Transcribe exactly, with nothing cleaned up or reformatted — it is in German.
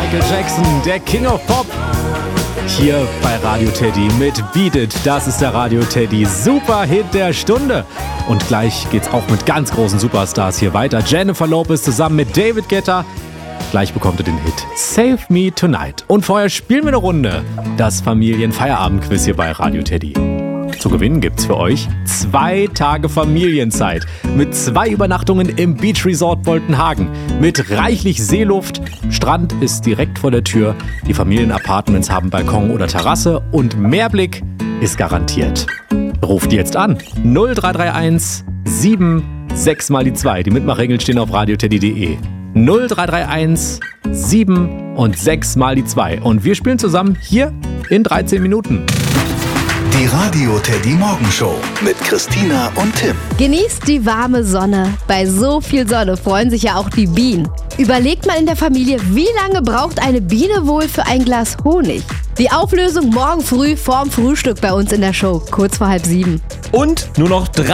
Michael Jackson, der King of Pop. Hier bei Radio Teddy mit Beat It. Das ist der Radio Teddy Superhit der Stunde. Und gleich geht's auch mit ganz großen Superstars hier weiter. Jennifer Lopez zusammen mit David Guetta. Gleich bekommt ihr den Hit Save Me Tonight. Und vorher spielen wir eine Runde. Das Familienfeierabendquiz hier bei Radio Teddy. Zu gewinnen gibt's für euch zwei Tage Familienzeit mit zwei Übernachtungen im Beach Resort Boltenhagen mit reichlich Seeluft. Strand ist direkt vor der Tür. Die Familienapartments haben Balkon oder Terrasse und Meerblick ist garantiert. Ruft jetzt an null drei drei eins sieben sechs mal die zwei. Die Mitmachregeln stehen auf radioteddy punkt de. null drei drei eins sieben und sechs mal die zwei. Und wir spielen zusammen hier in dreizehn Minuten. Die Radio Teddy Morgenshow mit Christina und Tim. Genießt die warme Sonne. Bei so viel Sonne freuen sich ja auch die Bienen. Überlegt mal in der Familie, wie lange braucht eine Biene wohl für ein Glas Honig? Die Auflösung morgen früh vorm Frühstück bei uns in der Show, kurz vor halb sieben. Und nur noch drei